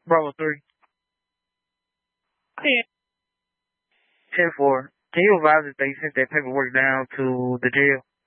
Bravo 3. Yeah. 10-4. Can you advise if they sent that paperwork down to the jail?